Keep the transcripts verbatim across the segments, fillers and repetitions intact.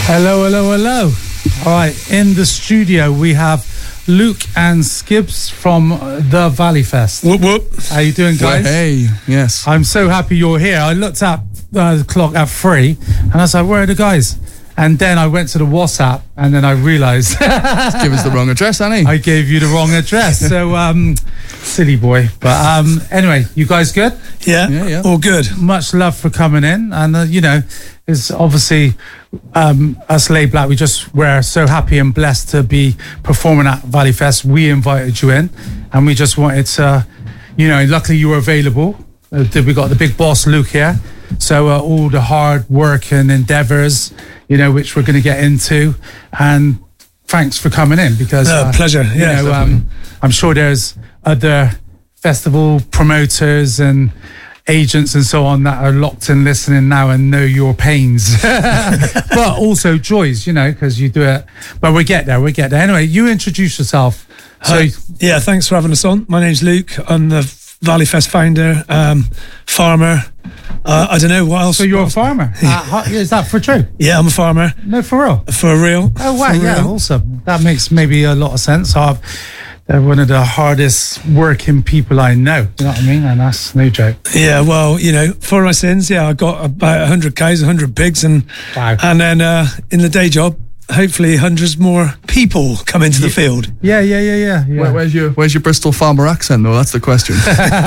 Hello, hello, hello. All right, in the studio we have Luke and Skibbs from the Valley Fest. Whoop, whoop. How you doing, guys? Well, hey, yes. I'm so happy you're here. I looked at uh, the clock at three and I was like, where are the guys? And then I went to the WhatsApp and then I realised Give us the wrong address, Annie. I gave you the wrong address. So, um, silly boy. But um, anyway, you guys good? Yeah, Yeah, yeah. all good. Much love for coming in. And, uh, you know, it's obviously um, us Lay Black, we just, we're so happy and blessed to be performing at Valley Fest. We invited you in and we just wanted to, you know, luckily you were available. Uh, we got the big boss, Luke, here. So uh, all the hard work and endeavours, you know, which we're going to get into. And thanks for coming in because... No, uh, pleasure. Yeah, you know, um, I'm sure there's other festival promoters and agents and so on that are locked in listening now and know your pains. But also joys, you know, because you do it. But we get there, we get there. Anyway, you introduce yourself. So, Uh, yeah, thanks for having us on. My name's Luke. I'm the Valley Fest founder, um, farmer. Uh, I don't know what else. so you're a farmer? uh, is that for true? Yeah, I'm a farmer. No, for real? For real. Oh, wow, For yeah, real. awesome. That makes maybe a lot of sense. I've, they're one of the hardest working people I know. You know what I mean? And that's no joke. Yeah, well, you know, for my sins, yeah, I got about one hundred cows, one hundred pigs, and Wow. and then uh, in the day job, hopefully hundreds more people come into the field. Yeah, yeah, yeah, yeah. yeah. Where, where's your Where's your Bristol farmer accent, though? That's the question.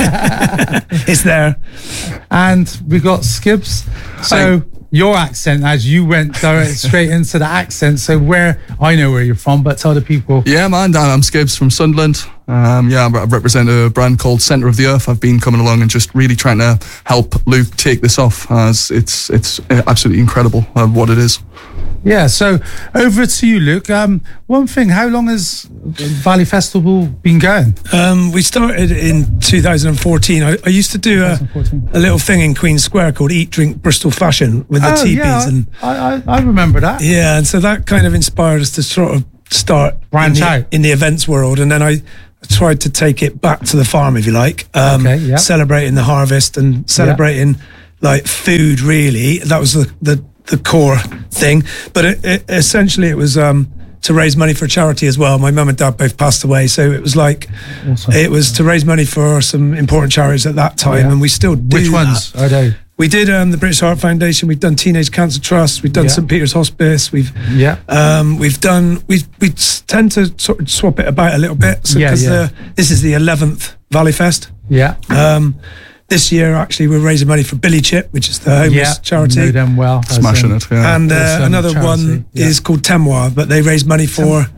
It's there. And we got Skibbs. So your accent, as you went direct straight into the accent. So where, I know where you're from, but tell the people. Yeah, man, I'm Skibbs from Sunderland. Um, yeah, I represent a brand called Centre of the Earth. I've been coming along and just really trying to help Luke take this off, as it's it's absolutely incredible uh, what it is. Yeah, so over to you, Luke. Um, one thing, how long has Valley Festival been going? Um, we started in two thousand fourteen. I, I used to do a, twenty fourteen. a little thing in Queen Square called Eat, Drink, Bristol Fashion with the Oh, teepees. yeah, and I, I, I remember that. yeah, and so that kind of inspired us to sort of start Branch in the, out. in the events world. And then I tried to take it back to the farm, if you like, um, Okay, yeah. celebrating the harvest and celebrating like food, really. That was the, the, the core thing. But it, it, essentially it was um, to raise money for charity as well. My mum and dad both passed away. So it was like, Awesome. it was to raise money for some important charities at that time. Yeah. And we still do Which ones that. are they? We did um, the British Heart Foundation. We've done Teenage Cancer Trust. We've done Yeah. St Peter's Hospice. We've Yeah. um, we've done we we tend to sort of swap it about a little bit. So Yeah, because yeah. the this is the eleventh Valley Fest. Yeah. Um, this year actually we're raising money for Billy Chip, which is the homeless Yeah. charity. Know them well. as Smashing in- it, yeah. And uh, Awesome another charity, one yeah. is called Temoir, but they raise money for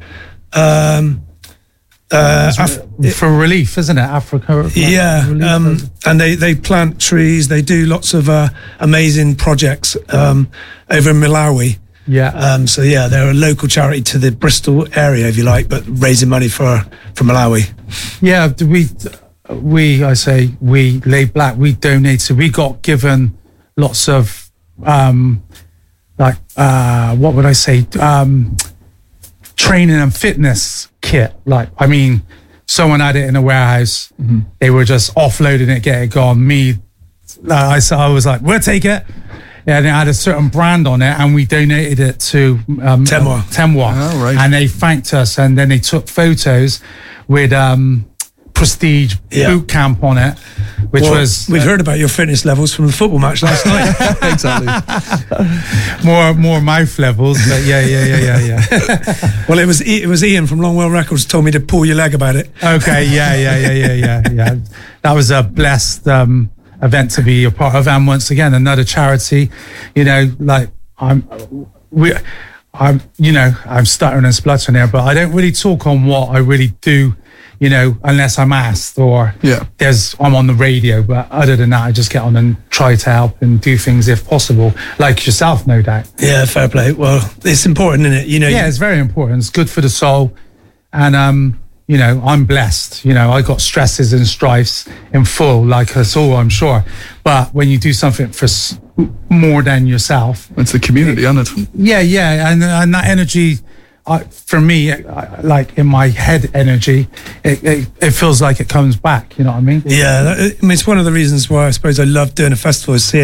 um, uh, Af- For relief, isn't it? Africa. yeah, relief, um, and they, they plant trees. They do lots of uh, amazing projects um, over in Malawi. yeah. Um, so yeah, they're a local charity to the Bristol area, if you like, but raising money for for Malawi. Yeah, do we, we, I say we, Lay Black, we donated, we got given lots of, um, like, uh, what would I say, um, training and fitness kit. Like, I mean, someone had it in a warehouse, they were just offloading it, get it gone. Me, uh, I, so I was like, we'll take it. Yeah, and it had a certain brand on it, and we donated it to um, Temoir. Temoir. Oh, right. And they thanked us, and then they took photos with um, Prestige Yeah. boot camp on it, which Well, was we've heard about your fitness levels from the football match last night. Exactly. more more mouth levels. But yeah, yeah, yeah, yeah, yeah. Well, it was it was Ian from Longwell Records told me to pull your leg about it. Okay, yeah, yeah, yeah, yeah, yeah, yeah. That was a blessed um, event to be a part of, and once again, another charity. You know, like I'm, we, I'm, you know, I'm stuttering and spluttering here, but I don't really talk on what I really do. You know, unless I'm asked or Yeah. there's I'm on the radio. But other than that, I just get on and try to help and do things if possible, like yourself, no doubt. Yeah, fair play. Well, it's important, isn't it? You know, Yeah, it's very important. It's good for the soul. And, um, you know, I'm blessed. You know, I got stresses and strifes in full, like us all, I'm sure. But when you do something for s- more than yourself, It's the community, isn't it? yeah, yeah. And, and that energy, I, for me, I, like in my head energy, it, it, it feels like it comes back. You know what I mean? Yeah, that, I mean, it's one of the reasons why I suppose I love doing a festival is seeing that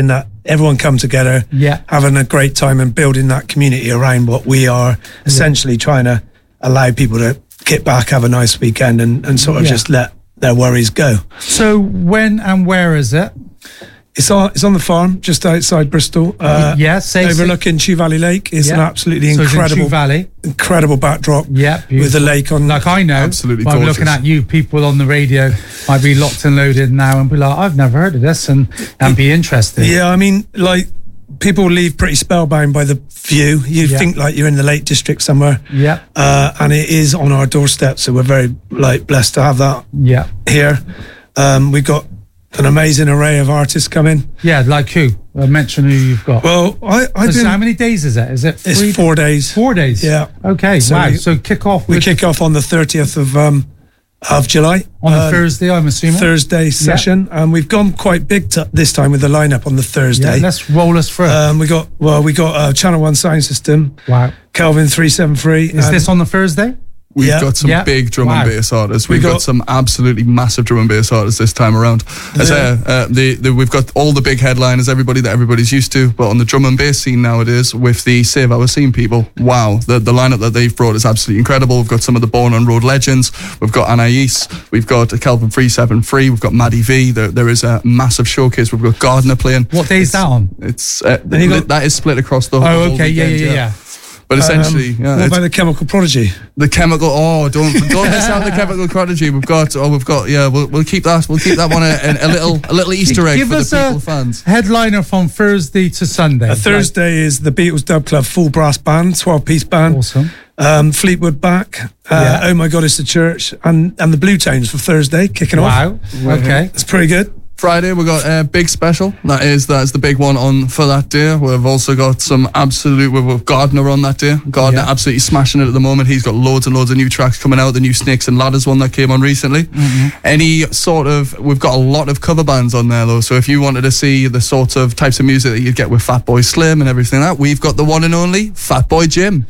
everyone come together, Yeah. having a great time and building that community around what we are, essentially trying to allow people to kick back, have a nice weekend, and, and sort of Yeah. just let their worries go. So when and where is it? It's on, it's on the farm just outside Bristol. Uh, Yeah, say- overlooking Chew Valley Lake. It's Yeah. an absolutely So it's in incredible, Chew Valley. incredible backdrop. Yeah, with beautiful. the lake on. Like I know, Absolutely but I'm gorgeous. looking at you, people on the radio might be locked and loaded now and be like, I've never heard of this, and, and be interested. Yeah, I mean, like people leave pretty spellbound by the view. You Yeah. think like you're in the Lake District somewhere, Yeah, uh, and it is on our doorstep. So we're very like blessed to have that yeah. here. Um, we've got an amazing array of artists coming. Yeah, like who? Uh, mention who you've got. Well, I, I So did. how many days is it? Is it It's three? four days. Four days? Yeah. Okay, So wow. we- so kick off We with, kick off on the thirtieth of um, of July. on a Uh, Thursday, I'm assuming. Thursday session, and we've gone quite big t- this time with the lineup on the Yeah, Thursday. let's roll us through. um, we got well, we got uh, Channel One sound system, wow. Kelvin three seven three. Is this on the Thursday? We've Yeah. got some Yeah. big drum Wow. and bass artists. We We've got, got- some absolutely massive drum and bass artists this time around. As Yeah. uh, uh, the, the, we've got all the big headliners, everybody that everybody's used to. But on the drum and bass scene nowadays, with the Save Our Scene people, wow, the, the lineup that they've brought is absolutely incredible. We've got some of the Born on Road legends. We've got Anais. We've got Kelvin three seven three. We've got Maddie V. There, there is a massive showcase. We've got Gardner playing. What day is that on? It's uh, Then you got- that is split across the whole. Oh, whole okay. Yeah, weekend, yeah, yeah. But essentially, Um, yeah, what it's- about the Chemical Prodigy? the chemical. Oh, don't don't miss out the chemical prodigy. We've got. Oh, we've got. Yeah, we'll we'll keep that. We'll keep that one a, a, a little a little Easter egg Give for the us people a fans. headliner from Thursday to Sunday. Uh, Thursday is the Beatles Dub Club full brass band, twelve piece band. Awesome. Um, Fleetwood Mac, uh, Yeah. Oh My God, It's the Church, and and the Blue Tones for Thursday kicking off. Wow. Okay. It's pretty good. Friday we got a big special. That is that is the big one on for that day. We've also got some absolute. We've got Gardner on that day. Gardner Yeah. absolutely smashing it at the moment. He's got loads and loads of new tracks coming out. The new Snakes and Ladders one that came on recently. Mm-hmm. Any sort of. We've got a lot of cover bands on there though. So if you wanted to see the sort of types of music that you'd get with Fatboy Slim and everything like that, we've got the one and only Fatboy Jim.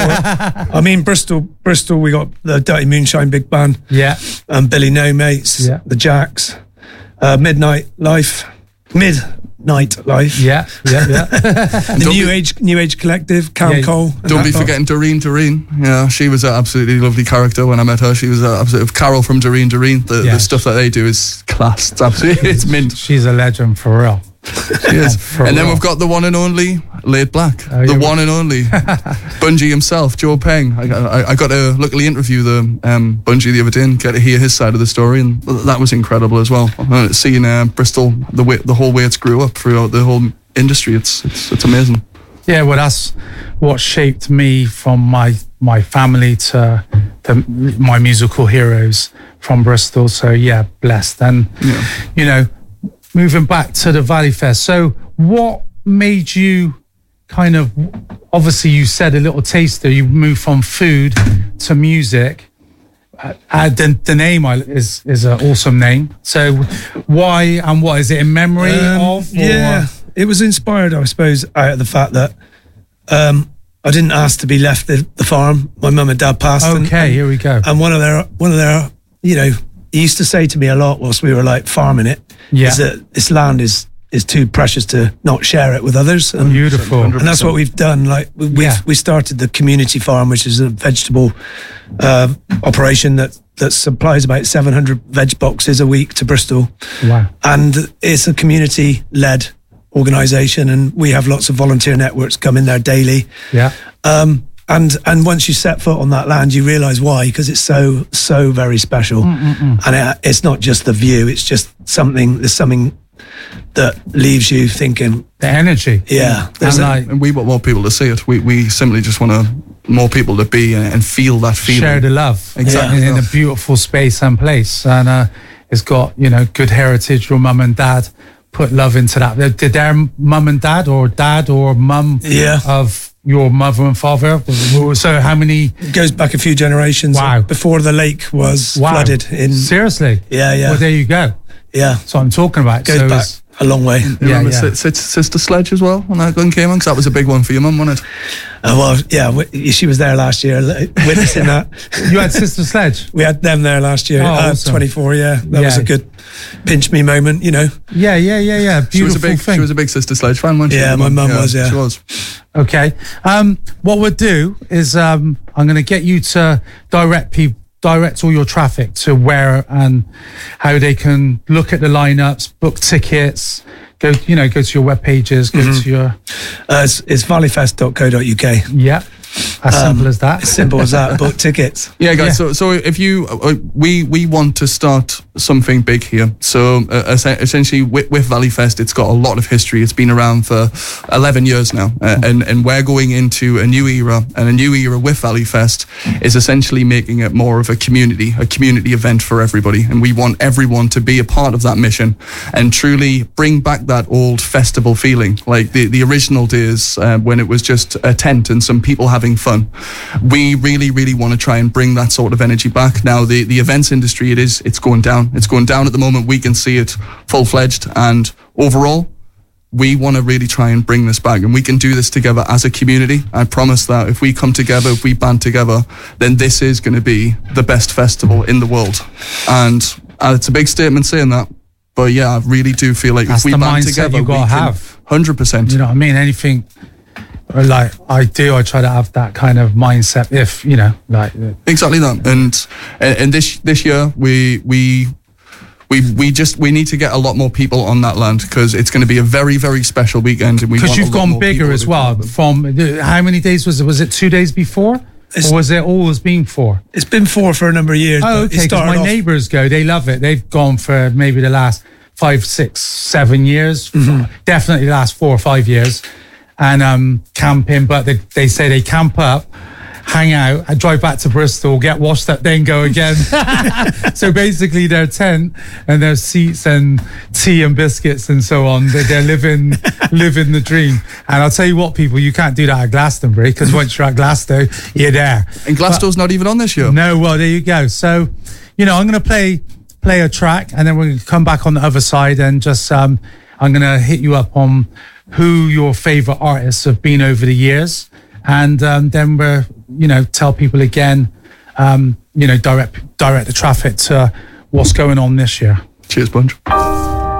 I mean, Bristol, Bristol, we got the Dirty Moonshine Big Band, Yeah. um, Billy No Mates, Yeah. the Jacks, uh, Midnight Life, Midnight Life, Yeah. Yeah. Yeah. the Don't New be- Age, New Age Collective, Cam Yeah, Cole. and Don't that be lot. forgetting Doreen Doreen. Yeah, she was an absolutely lovely character when I met her. She was a absolute Carol from Doreen Doreen. The, Yeah. the stuff that they do is class. It's absolutely it's mint. She's a legend for real. She is. For And then real. we've got the one and only Laid Black, Oh, the yeah. one and only Bungie himself, Joe Peng. I, I, I got to luckily interview the um, Bungie the other day and get to hear his side of the story, and that was incredible as well. Uh, seeing uh, Bristol the way, the whole way it's grew up throughout the whole industry, it's it's, it's amazing. Yeah, well, that's what shaped me from my my family to, to my musical heroes from Bristol. So yeah, blessed. And Yeah. you know, moving back to the Valley Fest. So what made you kind of? Obviously, you said a little taster. You moved from food to music. Uh, uh, the, the name I- is is an awesome name. So why and what is it in memory Um, of? or- yeah, it was inspired, I suppose, out of the fact that um, I didn't ask to be left the, the farm. My mum and dad passed. and- Okay, and, here we go. and one of their one of their, you know, he used to say to me a lot whilst we were like farming it, Yeah. is that this land is is too precious to not share it with others. And, Beautiful. and that's what we've done. Like we we've, Yeah. we started the community farm, which is a vegetable uh, operation that that supplies about seven hundred veg boxes a week to Bristol. Wow. And it's a community led organisation, and we have lots of volunteer networks come in there daily. Yeah. Um, and and once you set foot on that land, you realise why, because it's so so very special. And it, it's not just the view; it's just something. There's something that leaves you thinking, The energy. yeah, there's And a- like, And we want more people to see it. We we simply just want to more people to be and, and feel that feeling. share the love. Exactly. In, in a beautiful space and place. And uh, it's got, you know, good heritage. Your mum and dad put love into that. Did their mum and dad or dad or mum Yeah. of your mother and father? So how many? it goes back a few generations. Wow. Before the lake was Wow. flooded in. Seriously? Yeah, yeah. Well, there you go. Yeah. That's what I'm talking about. Goes so back it's a long way. You Yeah, remember yeah. Si- Si- Sister Sledge as well when that gun came on? Because that was a big one for your mum, wasn't it? Uh, well, yeah, w- she was there last year, li- witnessing that. You had Sister Sledge. We had them there last year. Oh, uh, awesome. twenty-four, yeah. That was Yeah. a good pinch me moment, you know. Yeah, yeah, yeah, yeah. Beautiful She was a big, thing. she was a big Sister Sledge fan, wasn't she? Yeah, Your my mum was, yeah. She was. Okay. Um, what we'll do is um, I'm going to get you to direct people, direct all your traffic to where and how they can look at the lineups, book tickets, go, you know, go to your web pages, go Mm-hmm. to your, Uh, it's it's valleyfest dot co dot uk. yeah, as Um, simple as that. As simple as that. Book tickets. Yeah, guys. Yeah. So, so if you, uh, we we want to start something big here. So, uh, es- essentially, with, with Valleyfest, it's got a lot of history. It's been around for eleven years now, uh, and and we're going into a new era. And a new era with Valleyfest is essentially making it more of a community, a community event for everybody. And we want everyone to be a part of that mission and truly bring back that old festival feeling, like the the original days uh, when it was just a tent and some people having fun. We really, really want to try and bring that sort of energy back. Now, the, the events industry, it is, it's going down. It's going down at the moment. We can see it full-fledged. And overall, we want to really try and bring this back. And we can do this together as a community. I promise that if we come together, if we band together, then this is going to be the best festival in the world. And uh, it's a big statement saying that. But yeah, I really do feel like That's if we the band mindset together, you we gotta can have. one hundred percent. You know what I mean? Anything, or like I do, I try to have that kind of mindset. If you know, like Exactly that, and and this this year we we we we just we need to get a lot more people on that land because it's going to be a very very special weekend. And we because want a you've lot gone more bigger people as to well. come. From how many days was it? Was it two days before, It's- or was it always been four? It's been four for a number of years. Oh, but it okay. Because started my off- neighbours go, they love it. They've gone for maybe the last five, six, seven years. Definitely the last four or five years, and um, camping. But they, they say they camp up, hang out, and drive back to Bristol, get washed up, then go again. So basically, their tent and their seats and tea and biscuits and so on. They're, they're living living the dream. And I'll tell you what, people, you can't do that at Glastonbury because once you're at Glasgow, you're there. And Glasgow's not even on this year. No, well, there you go. So, you know, I'm going to play play a track, and then we're going to come back on the other side, and just um, I'm going to hit you up on who your favorite artists have been over the years, and um, then we're, you know, tell people again, um, you know, direct direct the traffic to what's going on this year. Cheers, Bunch.